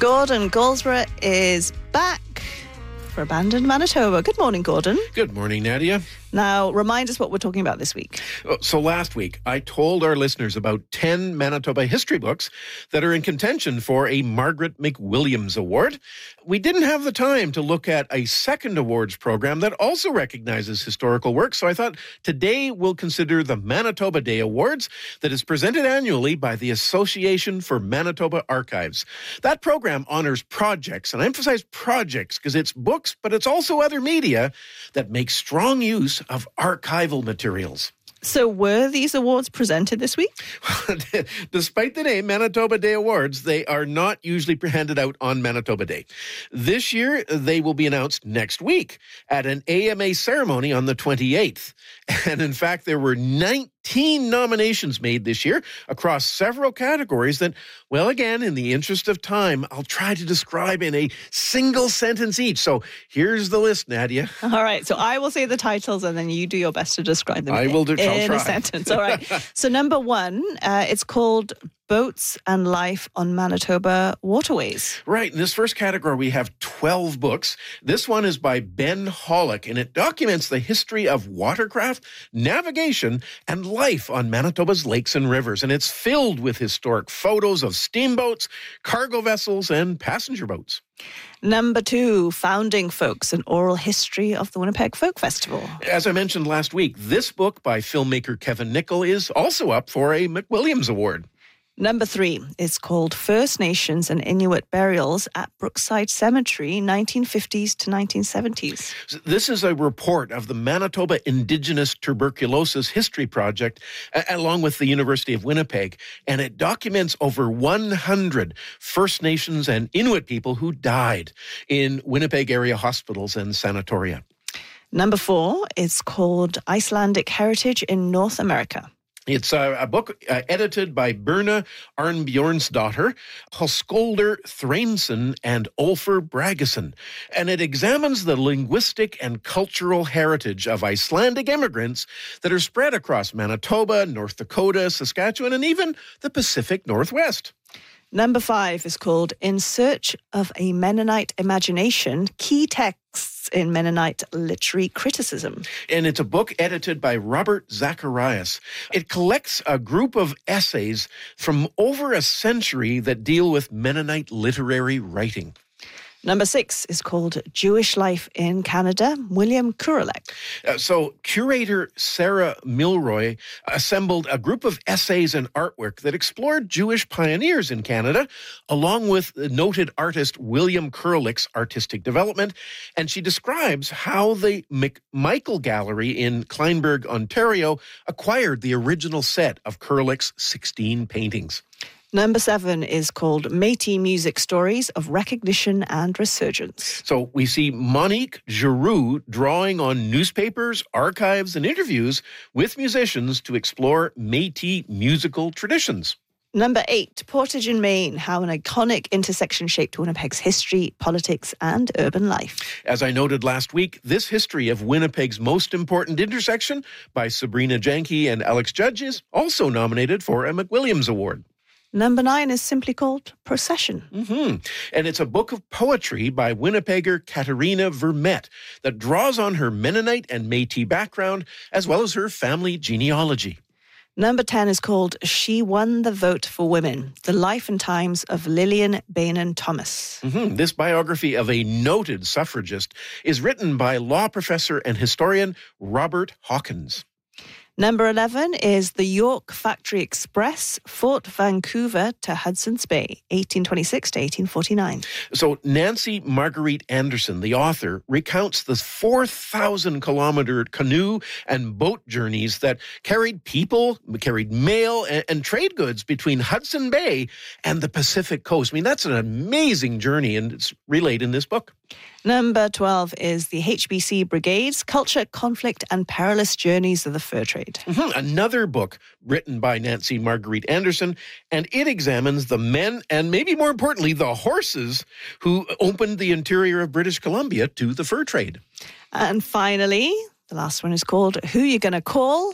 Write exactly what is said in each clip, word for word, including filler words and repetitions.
Gordon Goldsborough is back for Abandoned Manitoba. Good morning, Gordon. Good morning, Nadia. Now, remind us what we're talking about this week. So last week, I told our listeners about ten Manitoba history books that are in contention for a Margaret McWilliams Award. We didn't have the time to look at a second awards program that also recognizes historical works, so I thought today we'll consider the Manitoba Day Awards that is presented annually by the Association for Manitoba Archives. That program honors projects, and I emphasize projects because it's books, but it's also other media that make strong use of archival materials. So were these awards presented this week? Despite the name Manitoba Day Awards, they are not usually handed out on Manitoba Day. This year, they will be announced next week at an A M A ceremony on the twenty-eighth. And in fact, there were nineteen nominations made this year across several categories that, well, again, in the interest of time, I'll try to describe in a single sentence each. So here's the list, Nadia. All right. So I will say the titles and then you do your best to describe them I will do, in I'll a try. sentence. All right. So number one, uh, it's called Boats and Life on Manitoba Waterways. Right. In this first category, we have twelve books. This one is by Ben Hollick, and it documents the history of watercraft, navigation, and life on Manitoba's lakes and rivers. And it's filled with historic photos of steamboats, cargo vessels, and passenger boats. Number two, Founding Folks, an oral history of the Winnipeg Folk Festival. As I mentioned last week, this book by filmmaker Kevin Nicol is also up for a McWilliams Award. Number three is called First Nations and Inuit Burials at Brookside Cemetery, nineteen fifties to nineteen seventies. This is a report of the Manitoba Indigenous Tuberculosis History Project, along with the University of Winnipeg, and it documents over one hundred First Nations and Inuit people who died in Winnipeg area hospitals and sanatoria. Number four is called Icelandic Heritage in North America. It's a, a book uh, edited by Berna Arnbjornsdottir, Höskuldur Thraimsson, and Olfur Bragason. And it examines the linguistic and cultural heritage of Icelandic immigrants that are spread across Manitoba, North Dakota, Saskatchewan, and even the Pacific Northwest. Number five is called In Search of a Mennonite Imagination, Key Texts in Mennonite Literary Criticism. And it's a book edited by Robert Zacharias. It collects a group of essays from over a century that deal with Mennonite literary writing. Number six is called Jewish Life in Canada, William Kurelek. Uh, so curator Sarah Milroy assembled a group of essays and artwork that explored Jewish pioneers in Canada, along with noted artist William Kurelek's artistic development. And she describes how the McMichael Gallery in Kleinburg, Ontario, acquired the original set of Kurelek's sixteen paintings. Number seven is called Métis Music Stories of Recognition and Resurgence. So we see Monique Giroux drawing on newspapers, archives, and interviews with musicians to explore Métis musical traditions. Number eight, Portage in Maine, how an iconic intersection shaped Winnipeg's history, politics, and urban life. As I noted last week, this history of Winnipeg's most important intersection by Sabrina Janke and Alex Judge is also nominated for a McWilliams Award. Number nine is simply called Procession. Mm-hmm. And it's a book of poetry by Winnipegger Katarina Vermette that draws on her Mennonite and Métis background, as well as her family genealogy. Number ten is called She Won the Vote for Women, the life and times of Lillian Bainan Thomas. Mm-hmm. This biography of a noted suffragist is written by law professor and historian Robert Hawkins. Number eleven is the York Factory Express, Fort Vancouver to Hudson's Bay, eighteen twenty-six to eighteen forty-nine. So Nancy Marguerite Anderson, the author, recounts the four thousand kilometer canoe and boat journeys that carried people, carried mail, and, and trade goods between Hudson Bay and the Pacific coast. I mean, that's an amazing journey, and it's relayed in this book. Number twelve is the H B C Brigades, Culture, Conflict, and Perilous Journeys of the Fur Trade. Mm-hmm. Another book written by Nancy Marguerite Anderson, and it examines the men and maybe more importantly, the horses who opened the interior of British Columbia to the fur trade. And finally, the last one is called Who You Gonna Call?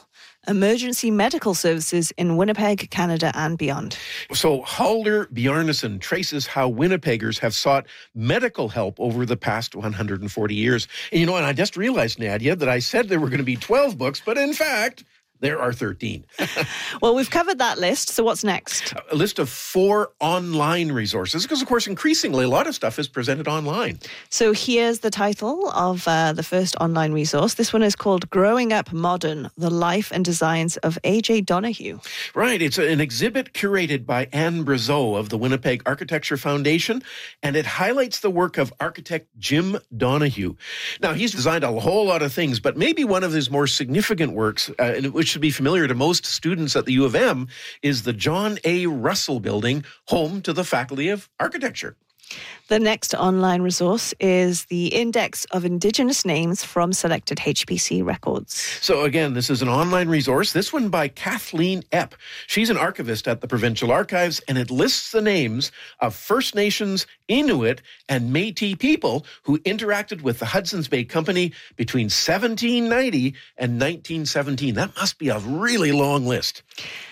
emergency medical services in Winnipeg, Canada, and beyond. So Halder Bjarnason traces how Winnipeggers have sought medical help over the past one hundred forty years. And you know, and I just realized, Nadia, that I said there were going to be twelve books, but in fact, there are thirteen. Well, we've covered that list, so what's next? A list of four online resources, because, of course, increasingly, a lot of stuff is presented online. So here's the title of uh, the first online resource. This one is called Growing Up Modern, The Life and Designs of A J Donahue. Right. It's an exhibit curated by Anne Brazeau of the Winnipeg Architecture Foundation, and it highlights the work of architect Jim Donahue. Now, he's designed a whole lot of things, but maybe one of his more significant works, uh, which should be familiar to most students at the U of M, is the John A. Russell Building, home to the Faculty of Architecture. The next online resource is the Index of Indigenous Names from selected H B C records. So again, this is an online resource, this one by Kathleen Epp. She's an archivist at the Provincial Archives, and it lists the names of First Nations, Inuit, and Métis people who interacted with the Hudson's Bay Company between seventeen ninety and nineteen seventeen. That must be a really long list.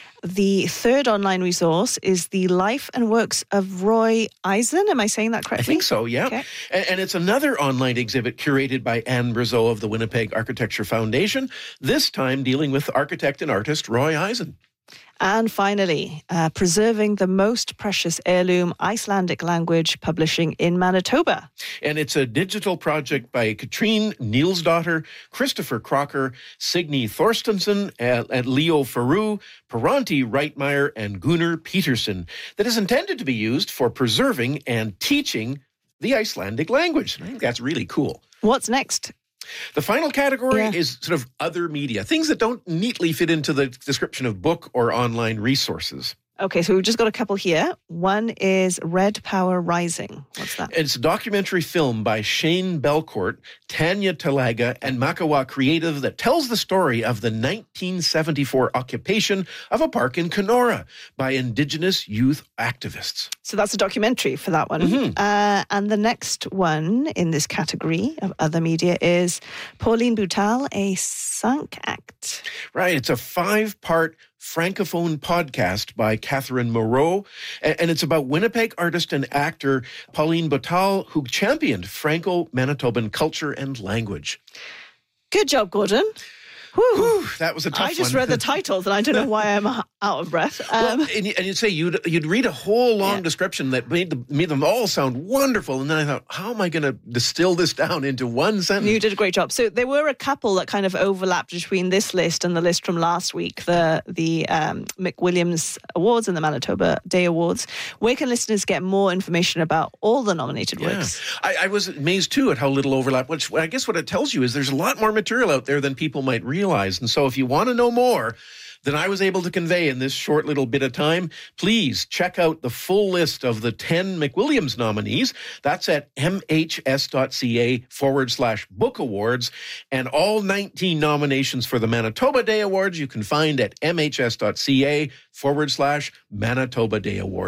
The third online resource is the life and works of Roy Eisen. Am I saying that correctly? I think so, yeah. Okay. And, and it's another online exhibit curated by Anne Brazeau of the Winnipeg Architecture Foundation, this time dealing with architect and artist Roy Eisen. And finally, uh, preserving the most precious heirloom Icelandic language publishing in Manitoba. And it's a digital project by Katrine Nielsdottir, Christopher Crocker, Signe Thorstensen, and, and Leo Faru, Paranti Reitmeyer, and Gunnar Peterson that is intended to be used for preserving and teaching the Icelandic language. I think that's really cool. What's next? The final category yeah. is sort of other media, things that don't neatly fit into the description of book or online resources. Okay, so we've just got a couple here. One is Red Power Rising. What's that? It's a documentary film by Shane Belcourt, Tanya Talaga, and Makawa Creative that tells the story of the nineteen seventy-four occupation of a park in Kenora by Indigenous youth activists. So that's a documentary for that one. Mm-hmm. Uh, and the next one in this category of other media is Pauline Boutal, a Sunk Act. Right, it's a five-part Francophone podcast by Catherine Moreau, and it's about Winnipeg artist and actor Pauline Boutal, who championed Franco-Manitoban culture and language. Good job, Gordon. Whew. Whew, that was a tough one. I just one. read the titles and I don't know why I'm out of breath. Um, well, and, and you'd say you'd you'd read a whole long yeah. description that made, the, made them all sound wonderful, and then I thought, how am I going to distill this down into one sentence? You did a great job. So there were a couple that kind of overlapped between this list and the list from last week, the the um, McWilliams Awards and the Manitoba Day Awards. Where can listeners get more information about all the nominated yeah. works? I, I was amazed too at how little overlap, which I guess what it tells you is there's a lot more material out there than people might realize. And so if you want to know more than I was able to convey in this short little bit of time, please check out the full list of the ten McWilliams nominees. That's at mhs.ca forward slash book awards. And all nineteen nominations for the Manitoba Day Awards you can find at mhs.ca forward slash Manitoba Day Awards.